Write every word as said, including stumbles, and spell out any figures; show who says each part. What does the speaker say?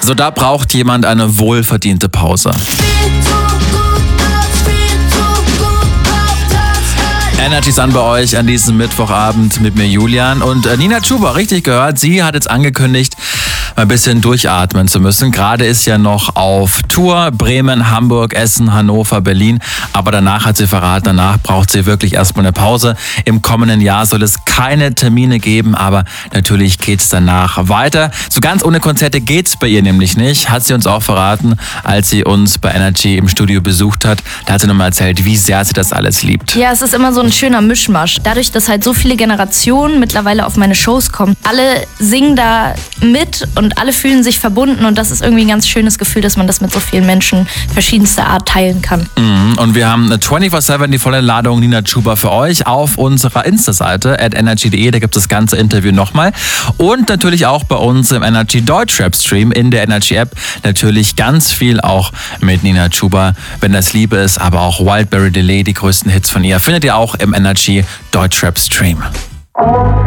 Speaker 1: So, da braucht jemand eine wohlverdiente Pause. Energy Sun bei euch an diesem Mittwochabend mit mir Julian und äh, Nina Chuba, richtig gehört, sie hat jetzt angekündigt, mal ein bisschen durchatmen zu müssen. Gerade ist ja noch auf Tour, Bremen, Hamburg, Essen, Hannover, Berlin, aber danach hat sie verraten, danach braucht sie wirklich erstmal eine Pause. Im kommenden Jahr soll es keine Termine geben, aber natürlich geht's danach weiter. So ganz ohne Konzerte geht's bei ihr nämlich nicht, hat sie uns auch verraten, als sie uns bei Energy im Studio besucht hat. Da hat sie nochmal erzählt, wie sehr sie das alles liebt.
Speaker 2: Ja, es ist immer so ein schöner Mischmasch. Dadurch, dass halt so viele Generationen mittlerweile auf meine Shows kommen. Alle singen da mit und alle fühlen sich verbunden und das ist irgendwie ein ganz schönes Gefühl, dass man das mit so vielen Menschen verschiedenster Art teilen kann.
Speaker 1: Mhm. Und wir haben vierundzwanzig sieben die volle Ladung Nina Chuba für euch auf unserer Insta-Seite at energy punkt de. Da gibt es das ganze Interview nochmal. Und natürlich auch bei uns im Energy Deutschrap-Stream in der Energy-App. Natürlich ganz viel auch mit Nina Chuba, wenn das Liebe ist, aber auch Wildberry Delay, die größten Hits von ihr, findet ihr auch im Energy Deutschrap-Stream.